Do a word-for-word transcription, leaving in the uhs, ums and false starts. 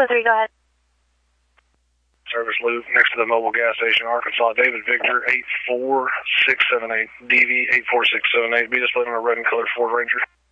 oh three, go ahead. Service loop next to the mobile gas station, Arkansas. David Victor, eight four six seven eight. D V eight four six seven eight. Be displayed on a red and colored Ford Ranger.